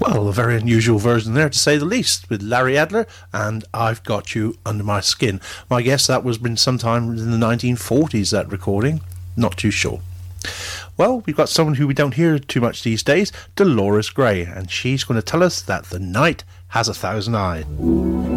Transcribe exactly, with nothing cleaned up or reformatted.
Well, a very unusual version there, to say the least, with Larry Adler and I've Got You Under My Skin. My guess that was been sometime in the nineteen forties, that recording. Not too sure. Well, we've got someone who we don't hear too much these days, Dolores Gray, and she's going to tell us that the night has a thousand eyes.